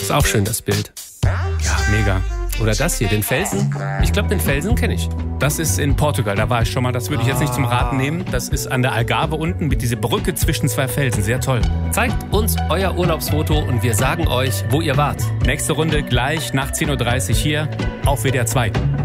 Ist auch schön, das Bild. Ja, mega. Oder das hier, den Felsen. Ich glaube, den Felsen kenne ich. Das ist in Portugal, da war ich schon mal. Das würde ich jetzt nicht zum Raten nehmen. Das ist an der Algarve unten mit dieser Brücke zwischen zwei Felsen. Sehr toll. Zeigt uns euer Urlaubsfoto und wir sagen euch, wo ihr wart. Nächste Runde gleich nach 10.30 Uhr hier auf WDR 2.